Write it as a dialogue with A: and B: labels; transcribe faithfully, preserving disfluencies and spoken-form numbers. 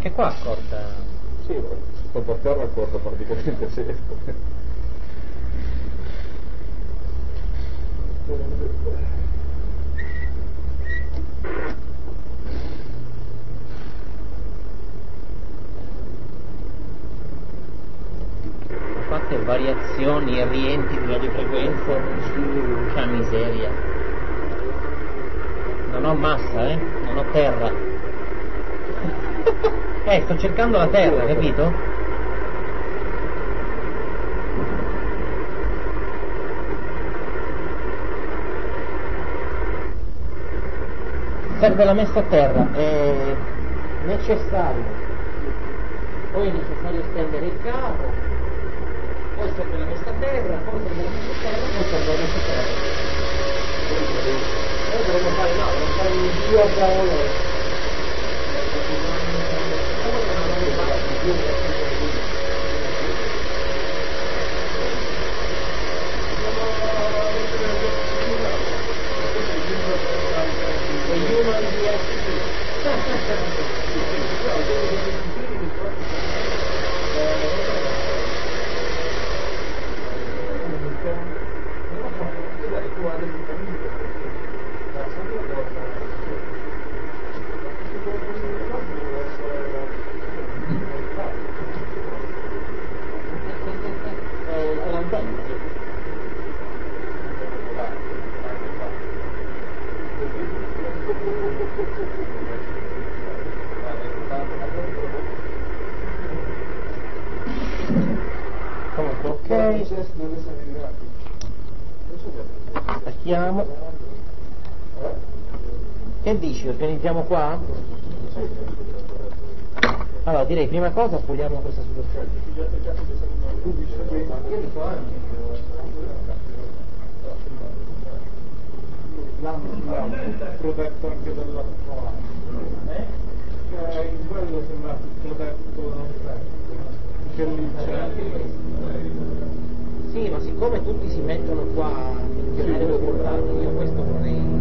A: anche qua corta.
B: Sì, sotto a terra corta praticamente sempre.
A: Fatte variazioni e rientri di radiofrequenza, che miseria. Non ho massa, eh? Non ho terra. Eh, sto cercando la terra, capito? Serve la messa a terra, è necessario. Poi è necessario stendere il cavo, poi serve la messa a terra, poi serve la messa a terra, poi serve la messa a terra. Poi dovremmo fare, no, dovremmo fare un dio a cavolo. Attacchiamo. Che dici? Organizziamo qua? Allora direi prima cosa puliamo questa situazione. Io dico anche
B: protetto anche dall'altro lato, eh? Cioè in quello sembra più protetto che lì c'è.
A: Sì, ma siccome tutti si mettono qua a funzionare due portati, io questo vorrei